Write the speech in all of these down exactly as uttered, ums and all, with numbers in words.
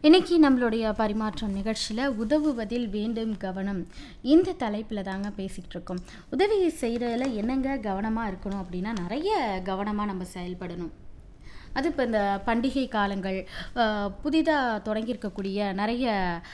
இன்னைக்கு நம்மளுடைய பரிமாற்றம் நிகழ்ச்சியில் உதவுவதில் வேண்டும் கவனம் இந்த தலைப்பில் தாங்க பேசிகிட்டு இருக்கோம். உதவி செய்கிறதுல என்னங்க கவனமாக இருக்கணும் அப்படின்னா, நிறைய கவனமாக நம்ம செயல்படணும். அது இப்போ இந்த பண்டிகை காலங்கள், புதிதாக தொடங்கியிருக்கக்கூடிய நிறைய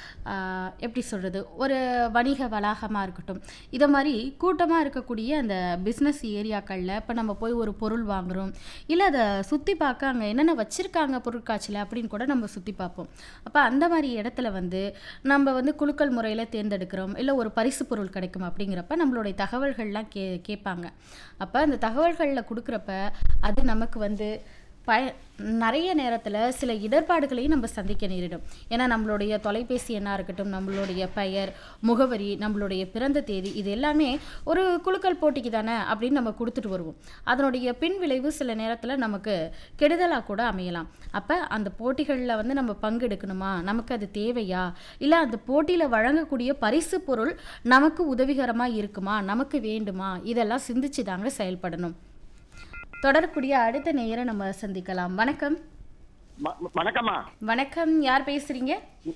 ஆஹ், எப்படி சொல்கிறது, ஒரு வணிக வளாகமாக இருக்கட்டும், இதை மாதிரி கூட்டமாக இருக்கக்கூடிய அந்த பிஸ்னஸ் ஏரியாக்களில் இப்போ நம்ம போய் ஒரு பொருள் வாங்குகிறோம், இல்லை அதை சுற்றி பார்க்க அங்கே என்னென்ன வச்சுருக்காங்க பொருட்காட்சியில் அப்படின்னு கூட நம்ம சுற்றி பார்ப்போம். அப்போ அந்த மாதிரி இடத்துல வந்து நம்ம வந்து குலுக்கல் முறையில் தேர்ந்தெடுக்கிறோம், இல்லை ஒரு பரிசு பொருள் கிடைக்கும் அப்படிங்கிறப்ப நம்மளுடைய தகவல்கள்லாம் கே கேட்பாங்க. அப்போ அந்த தகவல்களில் கொடுக்குறப்ப அது நமக்கு வந்து பய நிறைய நேரத்தில் சில இடர்பாடுகளையும் நம்ம சந்திக்க நேரிடும். ஏன்னா நம்மளுடைய தொலைபேசி எண்ணாக இருக்கட்டும், நம்மளுடைய பெயர், முகவரி, நம்மளுடைய பிறந்த தேதி, இது எல்லாமே ஒரு குலுக்கல் போட்டிக்கு தானே அப்படின்னு நம்ம கொடுத்துட்டு வருவோம். அதனுடைய பின் விளைவு சில நேரத்தில் நமக்கு கெடுதலாக கூட அமையலாம். அப்போ அந்த போட்டிகளில் வந்து நம்ம பங்கெடுக்கணுமா, நமக்கு அது தேவையா, இல்லை அந்த போட்டியில் வழங்கக்கூடிய பரிசு பொருள் நமக்கு உதவிகரமாக இருக்குமா, நமக்கு வேண்டுமா, இதெல்லாம் சிந்திச்சு தாங்க செயல்படணும். தொடரக்கூடிய அடுத்த நேயரை நம்ம சந்திக்கலாம். வணக்கம். ம- ம- வணக்கம்மா. வணக்கம், யார் பேசுறீங்க?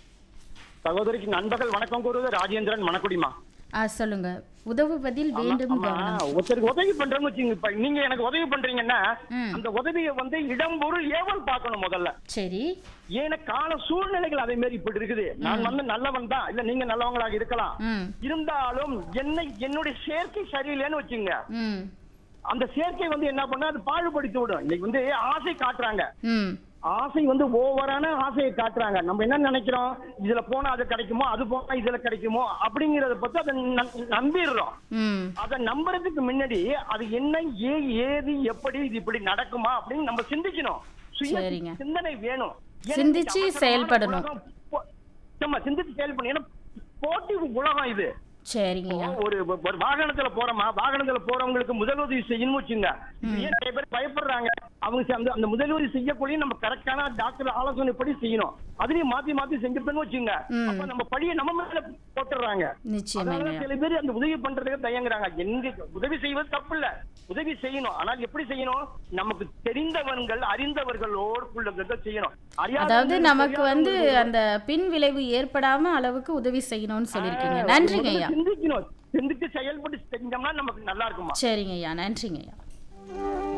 சகோதரிக்கு நண்பர்கள் வணக்கம் கூறுவது ராஜேந்திரன் மணக்குடிமா. ஆ சொல்லுங்க. உதவுவதில் வேண்டும் ஆமா, கவனம். ஒருத்தருக்கு உதவி பண்றோம்னு வச்சுங்க. இப்ப நீங்க எனக்கு உதவி பண்றீங்கன்னா ம் அந்த உதவியை வந்து இடம் பொருள் ஏவல் பார்க்கணும் முதல்ல. சரி. ஏன்னா கால சூழ்நிலைகள் அதே மாதிரி இப்படி இருக்குது. நான் வந்து நல்லவன் தான், இல்ல நீங்க நல்லவங்களாக இருக்கலாம். ம் இருந்தாலும் என்னை என்னுடைய சேர்க்கை சரியில்லைன்னு வச்சுங்க, ம் அந்த சேர்க்கை வந்து என்ன பண்ணா அது பாழுபடுத்தி விடும். இன்னைக்கு வந்து ஆசை காட்டுறாங்க. ம் ஆசை வந்து ஓவரான ஆசையை காட்டுறாங்க. நம்ம என்ன நினைக்கிறோம், இதுல போனா அது கிடைக்குமோ, அது போனா இதுல கிடைக்குமோ அப்படிங்கறத பத்தி அதை ந- நம்பிடுறோம். ம் அதை நம்புறதுக்கு முன்னாடி அது என்ன, ஏ ஏது, எப்படி இது இப்படி நடக்குமா அப்படின்னு நம்ம சிந்திக்கணும். சுய சரிங்க. சிந்தனை வேணும். ஏன்னா சிந்திச்சு இன்னைக்கு அவசரமான செயல்படணும். உலகம் போ- ஆமா, சிந்திச்சு செயல்படணும். ஏன்னா போட்டி உலகம் இது. சரிங்கய்யா. ஒரு ஒரு வாகனத்துல போறோமா, வாகனத்துல போறவங்களுக்கு முதலுதவி செய்யணும்னு வச்சுங்க. இப்ப ஏன் நிறைய பேர் பயப்படுறாங்க, அவங்க ச- அந்த அந்த முதலுதவி செய்யக்கூடிய நம்ம கரெக்டான டாக்டர் ஆலோசனைப்படி செய்யணும். அதுலயும் மாத்தி மாத்தி செஞ்சுட்டோம்னு வச்சுங்க, ம். அப்ப நம்ம பழிய நம்ம மேல போட்டுறாங்க. நிச்சயமாங்க. அதனால சில பேர் அந்த உதவி பண்றதுக்கு தயங்குறாங்க. எங்க உதவி செய்வது தப்பு இல்ல, உதவி செய்யணும். ஆனால் எப்படி செய்யணும், நமக்கு தெரிந்தவர்கள் அறிந்தவர்களோடு செய்யணும். அதாவது அறியாதவர்கள், நமக்கு வந்து தெரியாதவர்கள் அந்த பின் விளைவு ஏற்படாம அளவுக்கு உதவி செய்யணும்னு சொல்லியிருக்கீங்க. நன்றிங்க ஐயா. சிந்திக்கணும். சிந்தித்து செயல்பட்டு செஞ்சோம்னா நமக்கு நல்லா இருக்குமா. சரிங்க ஐயா, நன்றிங்க ஐயா.